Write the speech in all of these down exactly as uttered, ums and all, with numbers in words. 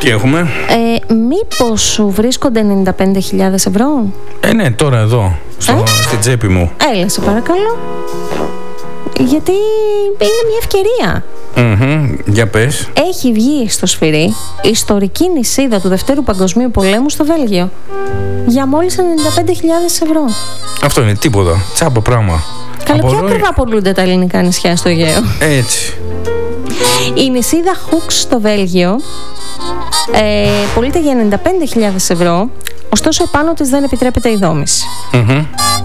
Τι έχουμε? Ε, μήπως σου βρίσκονται ενενήντα πέντε χιλιάδες ευρώ? Ε, ναι, τώρα εδώ, στο, ε? στην τσέπη μου. Έλα, σε παρακαλώ. Γιατί είναι μια ευκαιρία. Mm-hmm. Για πες. Έχει βγει στο σφυρί ιστορική νησίδα του Δευτέρου Παγκοσμίου Πολέμου στο Βέλγιο για μόλις ενενήντα πέντε χιλιάδες ευρώ. Αυτό είναι τίποτα. Τσάμπα πράγμα. Καλά, Απορώ... πιο ακριβά πολλούνται τα ελληνικά νησιά στο Αιγαίο. Έτσι. Η νησίδα Χουκς στο Βέλγιο ε, πωλείται για ενενήντα πέντε χιλιάδες ευρώ, ωστόσο επάνω της δεν επιτρέπεται η δόμηση. Mm-hmm.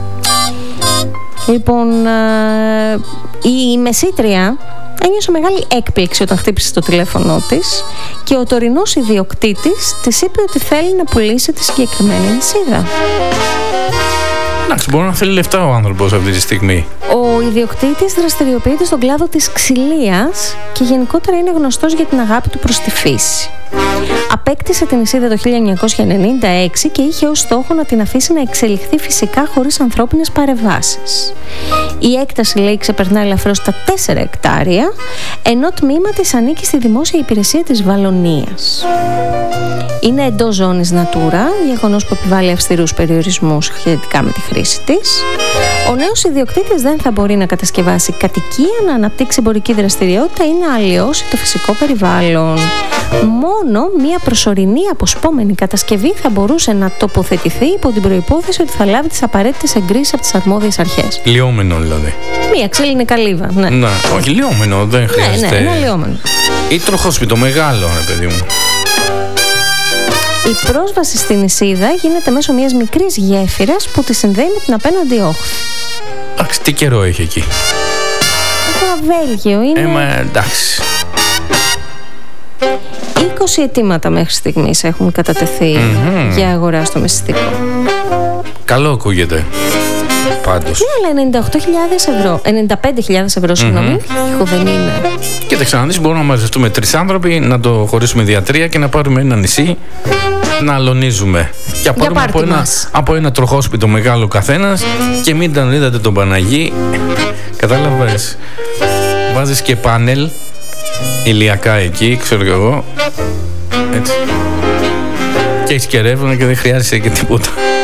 Λοιπόν, ε, η μεσήτρια ένιωσε μεγάλη έκπληξη όταν χτύπησε το τηλέφωνο της και ο τωρινός ιδιοκτήτης της είπε ότι θέλει να πουλήσει τη συγκεκριμένη νησίδα. Εντάξει, μπορεί να θέλει λεφτά ο άνθρωπος αυτή τη στιγμή. Ο ιδιοκτήτης δραστηριοποιείται στον κλάδο της ξυλίας και γενικότερα είναι γνωστός για την αγάπη του προς τη φύση. Απέκτησε την νησίδα το χίλια εννιακόσια ενενήντα έξι και είχε ως στόχο να την αφήσει να εξελιχθεί φυσικά χωρίς ανθρώπινες παρεμβάσεις. Η έκταση, λέει, ξεπερνά ελαφρώς τα τέσσερα εκτάρια, ενώ τμήμα της ανήκει στη δημόσια υπηρεσία της Βαλωνίας. Είναι εντός ζώνης Natura, γεγονός που επιβάλλει αυστηρούς περιορισμούς σχετικά με τη χρήση της. Ο νέος ιδιοκτήτης δεν θα μπορεί να κατασκευάσει κατοικία, να αναπτύξει εμπορική δραστηριότητα ή να αλλοιώσει το φυσικό περιβάλλον. Μόνο μία προσωρινή αποσπόμενη κατασκευή θα μπορούσε να τοποθετηθεί υπό την προϋπόθεση ότι θα λάβει τις απαραίτητες εγκρίσεις από τις αρμόδιες αρχές. Λιόμενο δηλαδή. Μία ξύλινη καλύβα, ναι. Να, όχι, λιόμενο, δεν χρειάζεται. Ναι, ναι, ένα λιόμενο. Ή τροχόσπιτο μεγάλο, ρε παιδί μου. Η πρόσβαση στην νησίδα γίνεται μέσω μιας μικρής γέφυρας που τη συνδέει με την απέναντι όχθη. Εντάξει, τι καιρό έχει εκεί. Το Βέλγιο είναι... Ε, μα εντάξει. είκοσι αιτήματα μέχρι στιγμής έχουν κατατεθεί mm-hmm. για αγορά στο μεσιστικό. Καλό ακούγεται. Πάντως. Ναι, αλλά ενενήντα οκτώ χιλιάδες ευρώ. ενενήντα πέντε χιλιάδες ευρώ, συγγνώμη. Mm-hmm. Δεν είναι. Κοίταξε να δεις, μπορούμε να μαζευτούμε τρεις άνθρωποι, να το χωρίσουμε δια τρία και να πάρουμε ένα νησί να αλωνίζουμε. Και να πάρουμε από ένα, από ένα τροχόσπιτο μεγάλο καθένας και μην τον είδατε τον Παναγί. Κατάλαβες. Βάζεις και πάνελ ηλιακά εκεί, ξέρω κι εγώ. Έτσι. Και έχεις και ρεύμα και δεν χρειάζεσαι και τίποτα.